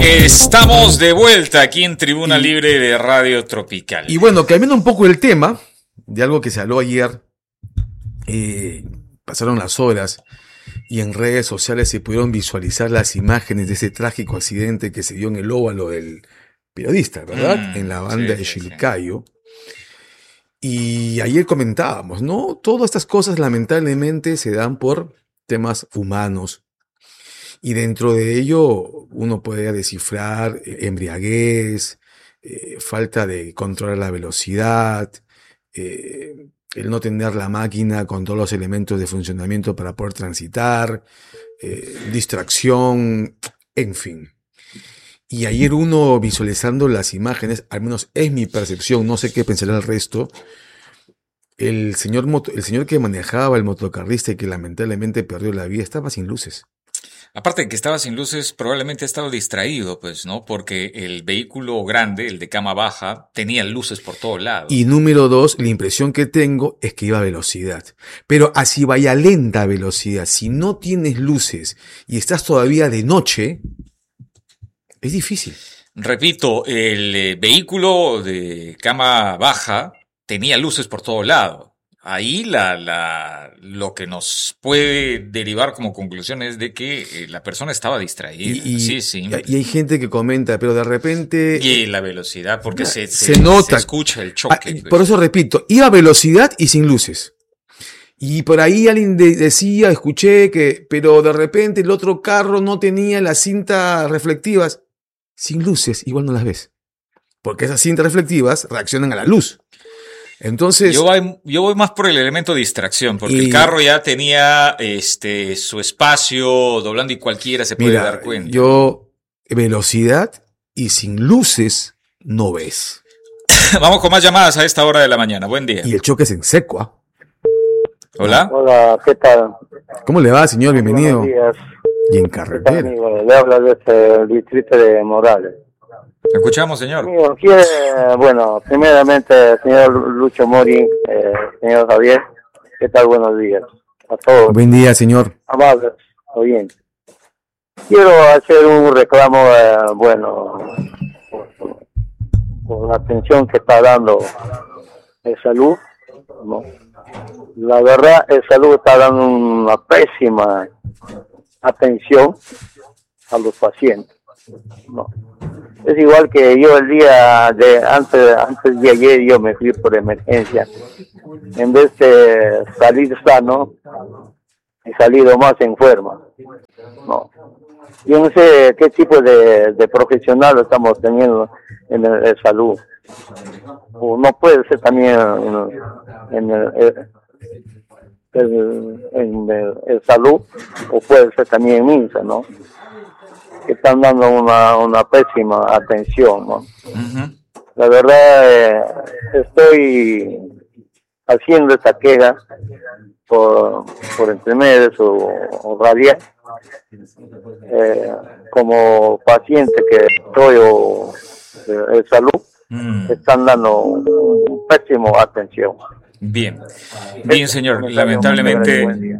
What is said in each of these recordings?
Estamos de vuelta aquí en Tribuna Libre de Radio Tropical. Y bueno, cambiando un poco el tema de algo que se habló ayer, pasaron las horas y en redes sociales se pudieron visualizar las imágenes de ese trágico accidente que se dio en el óvalo del periodista, ¿verdad? En la banda de Chilcayo. Y ayer comentábamos, ¿no? Todas estas cosas lamentablemente se dan por temas humanos. Y dentro de ello uno puede descifrar embriaguez, falta de controlar la velocidad, el no tener la máquina con todos los elementos de funcionamiento para poder transitar, distracción, en fin. Y ayer uno visualizando las imágenes, al menos es mi percepción, no sé qué pensará el resto, el señor que manejaba el motocarrista y que lamentablemente perdió la vida estaba sin luces. Aparte de que estaba sin luces, probablemente ha estado distraído, pues, ¿no? Porque el vehículo grande, el de cama baja, tenía luces por todos lados. Y número 2, la impresión que tengo es que iba a velocidad. Pero así vaya lenta velocidad, si no tienes luces y estás todavía de noche, es difícil. Repito, el vehículo de cama baja tenía luces por todos lados. Ahí lo que nos puede derivar como conclusión es de que la persona estaba distraída. Y hay gente que comenta, pero de repente... Y la velocidad, porque se nota. Se escucha el choque. Por eso repito, iba a velocidad y sin luces. Y por ahí alguien decía, escuché que, pero de repente el otro carro no tenía las cintas reflectivas. Sin luces, igual no las ves. Porque esas cintas reflectivas reaccionan a la luz. Entonces, yo voy más por el elemento de distracción, porque el carro ya tenía su espacio doblando y cualquiera se puede dar cuenta. Velocidad y sin luces no ves. Vamos con más llamadas a esta hora de la mañana. Buen día. Y el choque es en seco, ¿ah? Hola. Hola, ¿qué tal? ¿Cómo le va, señor? Bienvenido. Buenos días. Y en carretera. Le habla desde el distrito de Morales. Escuchamos, señor. Primeramente, señor Lucho Mori, señor Javier, ¿qué tal? Buenos días a todos. Buen día, señor. Amables, bien. Quiero hacer un reclamo, por la atención que está dando el salud, ¿no? La verdad, el salud está dando una pésima atención a los pacientes, ¿no? Es igual que yo el día de antes de ayer yo me fui por emergencia. En vez de salir sano, he salido más enferma. No. Yo no sé qué tipo de profesional estamos teniendo en el salud. O no puede ser también en el salud, o puede ser también en MINSA, ¿no? Que están dando una pésima atención, ¿no? Uh-huh. La verdad, estoy haciendo esta queja por intermedio de su radial, como paciente que estoy de salud, están dando pésima atención. Bien, señor. Lamentablemente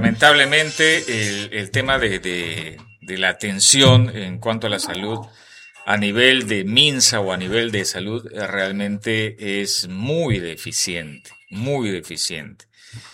el tema de la atención en cuanto a la salud a nivel de MINSA o a nivel de salud realmente es muy deficiente, muy deficiente.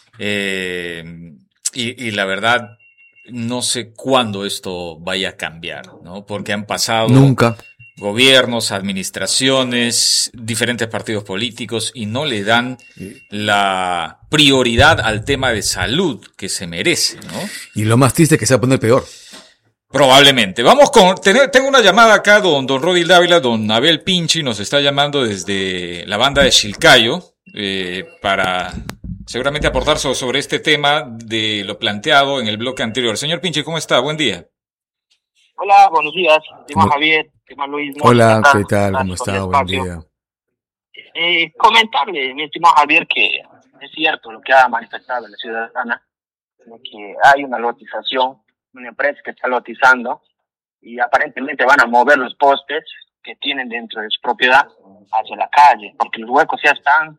Y la verdad, no sé cuándo esto vaya a cambiar, ¿no? Porque han pasado nunca gobiernos, administraciones, diferentes partidos políticos y no le dan la prioridad al tema de salud que se merece, ¿no? Y lo más triste es que se va a poner peor. Probablemente. Vamos tengo una llamada acá, don Rodil Dávila, don Abel Pinchi nos está llamando desde la banda de Chilcayo, para seguramente aportar sobre este tema de lo planteado en el bloque anterior. Señor Pinchi, ¿cómo está? Buen día. Hola, buenos días. Estimado Javier, estimado Luis. Hola, ¿qué tal? ¿Cómo está? Buen día. Comentarle, mi estimado Javier, que es cierto lo que ha manifestado la ciudadana, que hay una lotización, una empresa que está lotizando y aparentemente van a mover los postes que tienen dentro de su propiedad hacia la calle, porque los huecos ya están.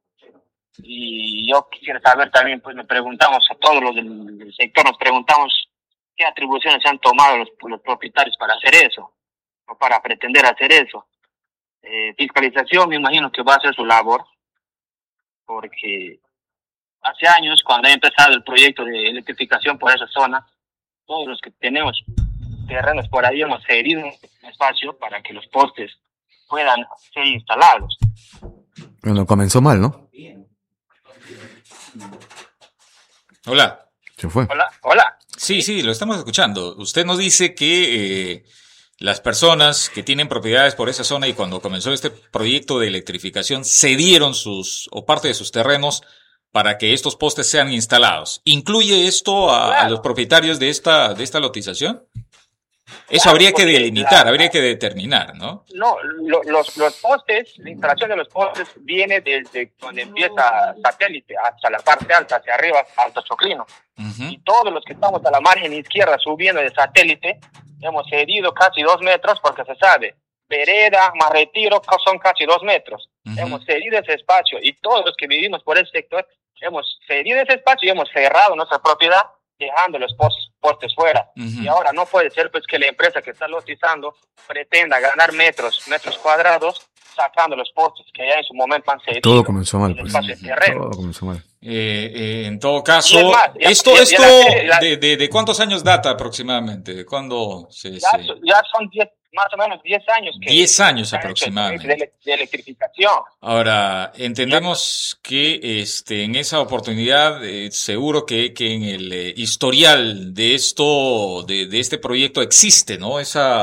Y yo quisiera saber también, pues nos preguntamos a todos los del sector, nos preguntamos qué atribuciones han tomado los propietarios para hacer eso. para pretender hacer eso. Fiscalización, me imagino que va a hacer su labor, porque hace años, cuando ha empezado el proyecto de electrificación por esa zona, todos los que tenemos terrenos por ahí hemos cedido un espacio para que los postes puedan ser instalados. Bueno, comenzó mal, ¿no? Hola. Se fue. Hola. Sí, lo estamos escuchando. Usted nos dice que las personas que tienen propiedades por esa zona y cuando comenzó este proyecto de electrificación cedieron parte de sus terrenos para que estos postes sean instalados. ¿Incluye esto a los propietarios de esta lotización? Eso habría que delimitar, habría que determinar, ¿no? No, los postes, la instalación de los postes viene desde donde empieza satélite hasta la parte alta, hacia arriba, Alto Choclino. Uh-huh. Y todos los que estamos a la margen izquierda subiendo de satélite, hemos cedido casi 2 metros porque se sabe, vereda más retiro son casi 2 metros. Uh-huh. Hemos cedido ese espacio y todos los que vivimos por ese sector hemos cedido ese espacio y hemos cerrado nuestra propiedad dejando los postes fuera. Uh-huh. Y ahora no puede ser pues que la empresa que está lotizando pretenda ganar metros cuadrados sacando los postes que ya en su momento han cedido. Todo comenzó mal, pues. Todo comenzó mal. En todo caso, ¿de cuántos años data aproximadamente? ¿De cuándo ya son 10, más o menos 10 años. 10 años aproximadamente. De electrificación. Ahora, entendemos que en esa oportunidad, seguro que en el historial de este proyecto existe, ¿no?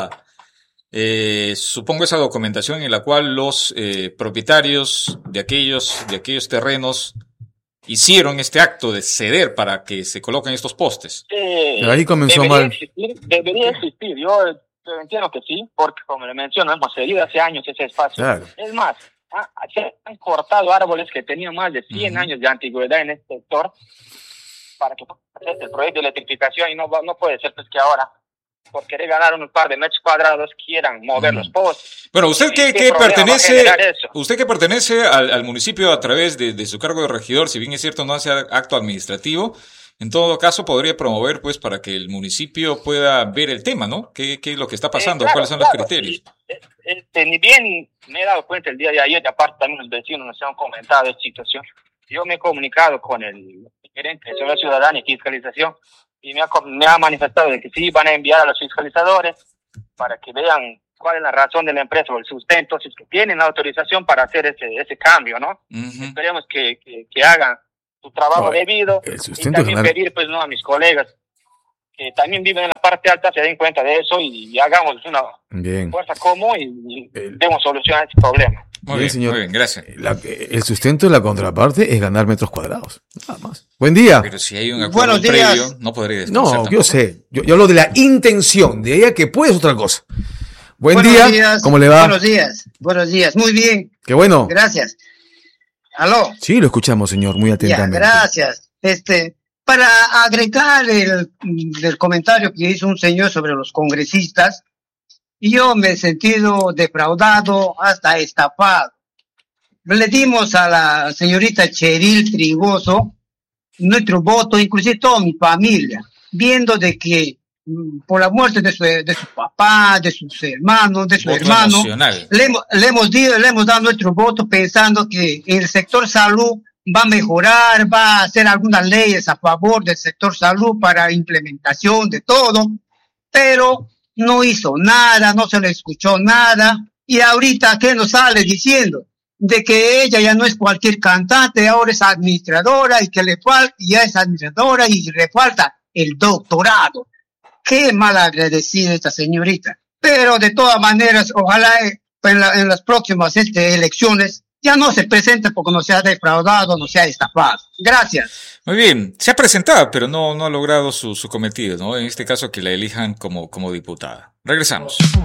Supongo esa documentación en la cual los propietarios de aquellos terrenos hicieron este acto de ceder para que se coloquen estos postes. Pero ahí comenzó mal. Debería existir, yo entiendo que sí, porque como le menciono, hemos cedido hace años ese espacio. Claro. Es más, se han cortado árboles que tenían más de 100 años de antigüedad en este sector para que el proyecto de electrificación y no puede ser pues que ahora por querer ganar un par de metros cuadrados quieran mover los postes. Bueno, usted que pertenece al municipio a través de su cargo de regidor, si bien es cierto no hace acto administrativo, en todo caso podría promover pues para que el municipio pueda ver el tema, ¿no? ¿Qué es lo que está pasando? ¿Cuáles son los criterios? Ni bien me he dado cuenta el día de ayer, y aparte también los vecinos nos han comentado esta situación. Yo me he comunicado con el gerente de Seguridad Ciudadana y Fiscalización y me ha manifestado de que sí van a enviar a los fiscalizadores para que vean cuál es la razón de la empresa o el sustento, si es que tienen la autorización para hacer ese cambio, ¿no? Uh-huh. Esperemos que hagan su trabajo debido y también pedir pues no a mis colegas que también viven en la parte alta se den cuenta de eso y hagamos una fuerza común y demos solución a este problema. Muy bien, señor. Muy bien, gracias. El sustento de la contraparte es ganar metros cuadrados. Nada más. Buen día. Pero si hay un acuerdo previo, no podría descansar. No, yo sé. Yo hablo de la intención. De ella que puede es otra cosa. Buenos días. ¿Cómo le va? Buenos días. Muy bien. Qué bueno. Gracias. ¿Aló? Sí, lo escuchamos, señor, muy atentamente. Gracias. Para agregar el comentario que hizo un señor sobre los congresistas, yo me he sentido defraudado, hasta estafado. Le dimos a la señorita Cheryl Trigoso nuestro voto, inclusive toda mi familia, viendo de que por la muerte de su papá, de sus hermanos, de su hermano, le hemos dado nuestro voto pensando que el sector salud va a mejorar, va a hacer algunas leyes a favor del sector salud para implementación de todo, pero no hizo nada, no se le escuchó nada, y ahorita ¿qué nos sale diciendo? De que ella ya no es cualquier cantante, ahora es administradora y que ya es administradora y le falta el doctorado. Qué mal agradecida esta señorita. Pero de todas maneras, ojalá en las próximas elecciones ya no se presente porque no se ha defraudado, no se ha estafado. Gracias. Muy bien. Se ha presentado, pero no ha logrado su cometido, ¿no? En este caso que la elijan como diputada. Regresamos.